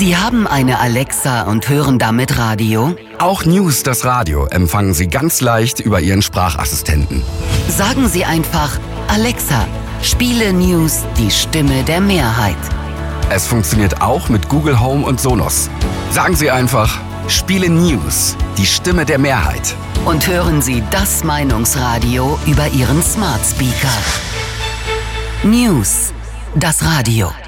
Sie haben eine Alexa und hören damit Radio? Auch News, das Radio, empfangen Sie ganz leicht über Ihren Sprachassistenten. Sagen Sie einfach: Alexa, spiele News, die Stimme der Mehrheit. Es funktioniert auch mit Google Home und Sonos. Sagen Sie einfach: Spiele News, die Stimme der Mehrheit. Und hören Sie das Meinungsradio über Ihren Smart Speaker. News, das Radio.